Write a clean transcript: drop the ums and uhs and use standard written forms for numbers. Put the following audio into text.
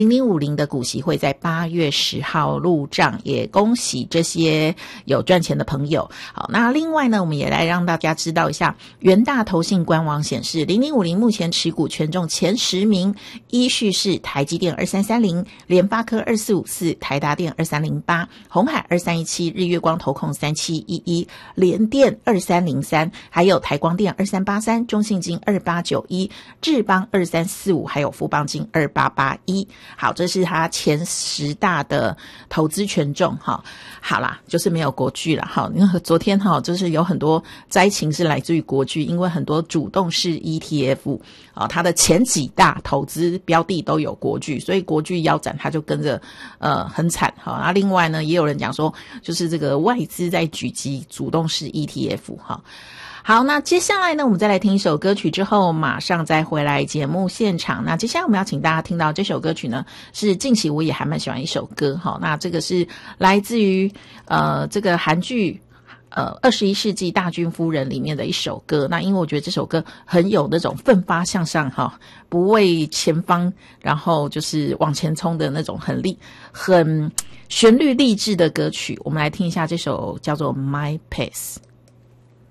0050的股息会在8月10号入账，也恭喜这些有赚钱的朋友。好，那另外呢，我们也来让大家知道一下，元大投信官网显示0050目前持股权重前10名依序是台积电2330、联发科2454、台达电2308、鸿海2317、日月光投控3711、联电2303，还有台光电2383、中信金2891、智邦2345，还有富邦金2881。好，这是他前10大的投资权重哈。好啦，就是没有国巨啦哈。因为昨天哈，就是有很多灾情是来自于国巨，因为很多主动式 ETF 啊，它的前几大投资标的都有国巨，所以国巨腰斩，它就跟着很惨哈。那另外呢，也有人讲说，就是这个外资在狙击主动式 ETF 哈。好，那接下来呢，我们再来听一首歌曲之后，马上再回来节目现场。那接下来我们要请大家听到这首歌曲呢，是近期我也还蛮喜欢一首歌哈。那这个是来自于这个韩剧21世纪大军夫人里面的一首歌。那因为我觉得这首歌很有那种奋发向上哈，不畏前方，然后就是往前冲的那种很旋律励志的歌曲。我们来听一下这首叫做 My Pace。